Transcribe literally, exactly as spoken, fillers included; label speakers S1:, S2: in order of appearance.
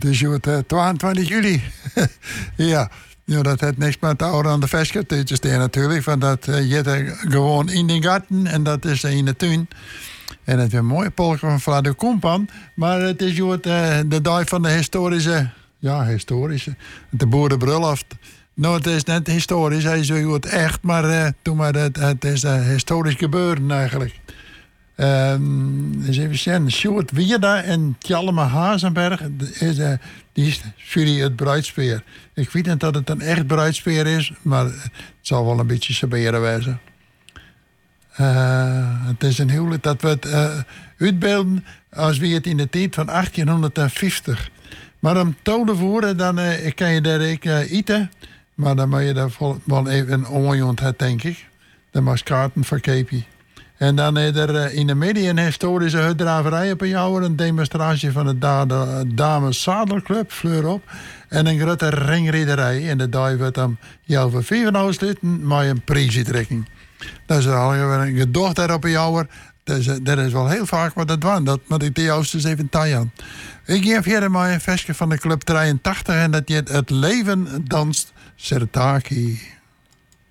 S1: Het is uh, tweeëntwintig juli. Ja. Ja, dat heeft niks met de oude aan de vestkant te staan natuurlijk. Want dat uh, je er gewoon in de garten en dat is in de tuin. En het is een mooie polka van Vlado Kompan. Maar het is uh, de dag van de historische... Ja, historische. De boerenbrulhoft. Nou, het is net historisch. Hij is zo goed echt. Maar, uh, toen maar het, het is uh, historisch gebeuren eigenlijk. Um, eens even zien. Sjoerd Wierda en Tjalme Hazenberg. Is, uh, die is jullie het bruidspeer. Ik weet niet dat het een echt bruidspeer is. Maar het zal wel een beetje saberen wezen. Uh, het is een huwelijk dat we het uh, uitbeelden als we het in de tijd van achttienhonderdvijftig. Maar om te voeren, dan uh, kan je daar ik uh, eten. Maar dan moet je daar wel even een onjoent hebben, denk ik. Dan mag kaarten verkepen. En dan is er uh, in de media een historische hutdraverij op een jouwer. Een demonstratie van de da- dames zadelclub, Fleur op. En een grote ringriederij. En de dag wordt dan jou voor vijf afsluiten met een prijsuitreiking. Dat is al een gedocht daar op een jouwer. Dus, uh, dat is wel heel vaak wat dat was. Dat moet ik de juiste eens even taaien. Ik geef hier maar een versje van de Club drieëntachtig. En dat je het leven danst. Sertaki.